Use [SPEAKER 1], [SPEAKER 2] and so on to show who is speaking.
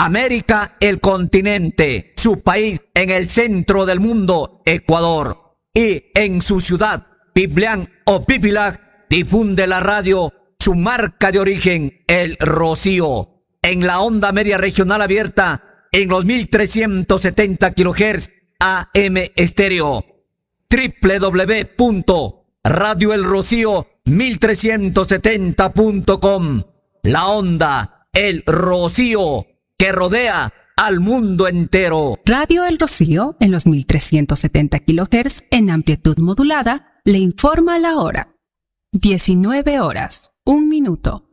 [SPEAKER 1] América, el continente, su país en el centro del mundo, Ecuador. Y en su ciudad, Piblián o Pipilac, difunde la radio su marca de origen, el Rocío. En la onda media regional abierta, en los 1370 kHz AM estéreo. www.radioelrocío1370.com. La onda, el Rocío, que rodea al mundo entero.
[SPEAKER 2] Radio El Rocío, en los 1370 kHz en amplitud modulada, le informa la hora. 19 horas, 1 minuto.